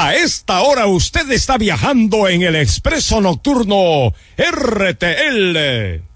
A esta hora usted está viajando en el expreso nocturno RTL.